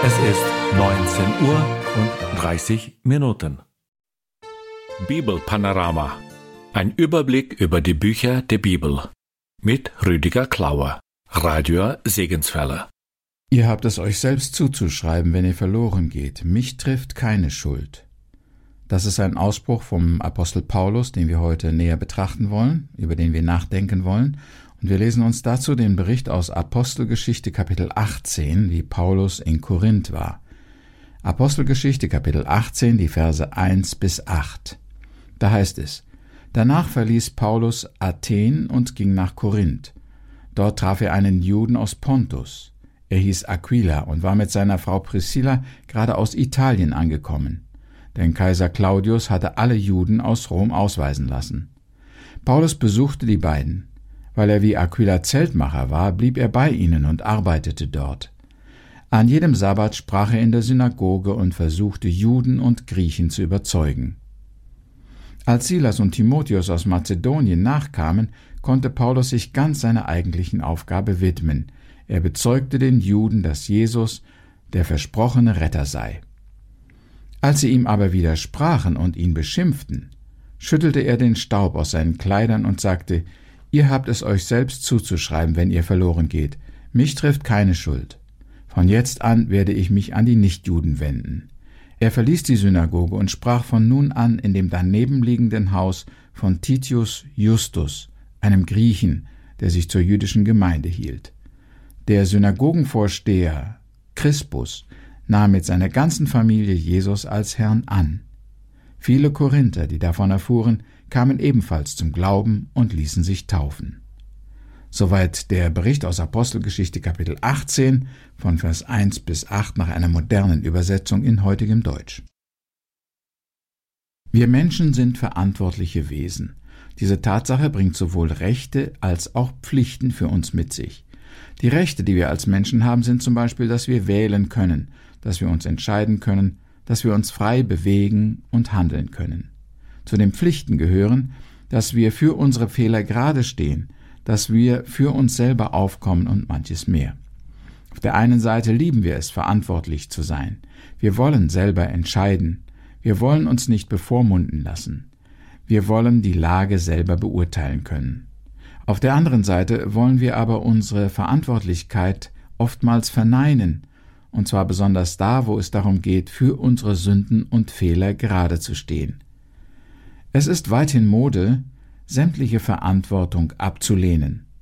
Es ist 19 Uhr und 30 Minuten. Bibelpanorama. Ein Überblick über die Bücher der Bibel. Mit Rüdiger Klauer, Radio Segenswelle. Ihr habt es euch selbst zuzuschreiben, wenn ihr verloren geht. Mich trifft keine Schuld. Das ist ein Ausspruch vom Apostel Paulus, den wir heute näher betrachten wollen, über den wir nachdenken wollen. Und wir lesen uns dazu den Bericht aus Apostelgeschichte Kapitel 18, wie Paulus in Korinth war. Apostelgeschichte Kapitel 18, die Verse 1 bis 8. Da heißt es: Danach verließ Paulus Athen und ging nach Korinth. Dort traf er einen Juden aus Pontus. Er hieß Aquila und war mit seiner Frau Priscilla gerade aus Italien angekommen. Denn Kaiser Claudius hatte alle Juden aus Rom ausweisen lassen. Paulus besuchte die beiden. Weil er wie Aquila Zeltmacher war, blieb er bei ihnen und arbeitete dort. An jedem Sabbat sprach er in der Synagoge und versuchte, Juden und Griechen zu überzeugen. Als Silas und Timotheus aus Mazedonien nachkamen, konnte Paulus sich ganz seiner eigentlichen Aufgabe widmen. Er bezeugte den Juden, dass Jesus der versprochene Retter sei. Als sie ihm aber widersprachen und ihn beschimpften, schüttelte er den Staub aus seinen Kleidern und sagte: Ihr habt es euch selbst zuzuschreiben, wenn ihr verloren geht. Mich trifft keine Schuld. Von jetzt an werde ich mich an die Nichtjuden wenden. Er verließ die Synagoge und sprach von nun an in dem daneben liegenden Haus von Titius Justus, einem Griechen, der sich zur jüdischen Gemeinde hielt. Der Synagogenvorsteher Crispus nahm mit seiner ganzen Familie Jesus als Herrn an. Viele Korinther, die davon erfuhren, kamen ebenfalls zum Glauben und ließen sich taufen. Soweit der Bericht aus Apostelgeschichte Kapitel 18 von Vers 1 bis 8 nach einer modernen Übersetzung in heutigem Deutsch. Wir Menschen sind verantwortliche Wesen. Diese Tatsache bringt sowohl Rechte als auch Pflichten für uns mit sich. Die Rechte, die wir als Menschen haben, sind zum Beispiel, dass wir wählen können, dass wir uns entscheiden können, dass wir uns frei bewegen und handeln können. Zu den Pflichten gehören, dass wir für unsere Fehler gerade stehen, dass wir für uns selber aufkommen und manches mehr. Auf der einen Seite lieben wir es, verantwortlich zu sein. Wir wollen selber entscheiden. Wir wollen uns nicht bevormunden lassen. Wir wollen die Lage selber beurteilen können. Auf der anderen Seite wollen wir aber unsere Verantwortlichkeit oftmals verneinen, und zwar besonders da, wo es darum geht, für unsere Sünden und Fehler gerade zu stehen. Es ist weithin Mode, sämtliche Verantwortung abzulehnen.